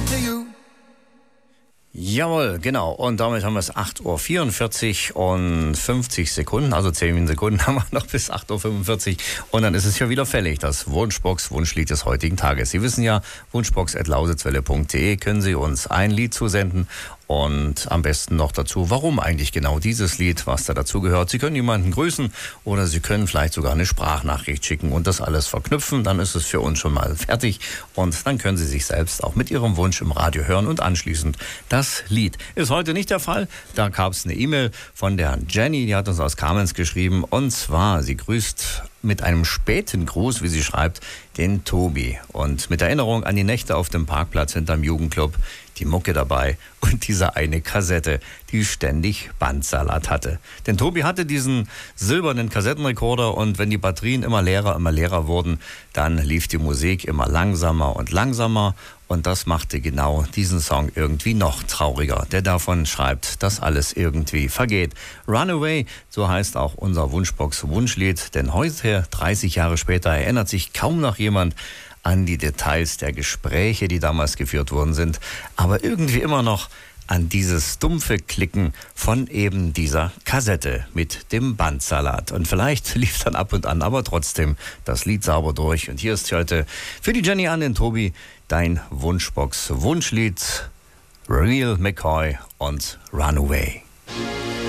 Jawohl, genau. Und damit haben wir es 8.44 Uhr und 50 Sekunden, also 10 Sekunden haben wir noch bis 8.45 Uhr. Und dann ist es ja wieder fällig, das Wunschbox-Wunschlied des heutigen Tages. Sie wissen ja, wunschbox@lausitzwelle.de können Sie uns ein Lied zusenden. Und am besten noch dazu, warum eigentlich genau dieses Lied, was da dazu gehört. Sie können jemanden grüßen oder Sie können vielleicht sogar eine Sprachnachricht schicken und das alles verknüpfen. Dann ist es für uns schon mal fertig und dann können Sie sich selbst auch mit Ihrem Wunsch im Radio hören und anschließend das Lied. Ist heute nicht der Fall. Da gab es eine E-Mail von der Jenny, die hat uns aus Kamenz geschrieben und zwar, sie grüßt mit einem späten Gruß, wie sie schreibt, den Tobi. Und mit Erinnerung an die Nächte auf dem Parkplatz hinterm Jugendclub, die Mucke dabei und diese eine Kassette, die ständig Bandsalat hatte. Denn Tobi hatte diesen silbernen Kassettenrekorder und wenn die Batterien immer leerer wurden, dann lief die Musik immer langsamer und langsamer und das machte genau diesen Song irgendwie noch trauriger, der davon schreibt, dass alles irgendwie vergeht. Runaway, so heißt auch unser Wunschbox-Wunschlied, denn heute, 30 Jahre später, erinnert sich kaum noch jemand an die Details der Gespräche, die damals geführt worden sind, aber irgendwie immer noch an dieses dumpfe Klicken von eben dieser Kassette mit dem Bandsalat. Und vielleicht lief dann ab und an, aber trotzdem das Lied sauber durch. Und hier ist heute für die Jenny an den Tobi dein Wunschbox-Wunschlied, Real McCoy und Runaway.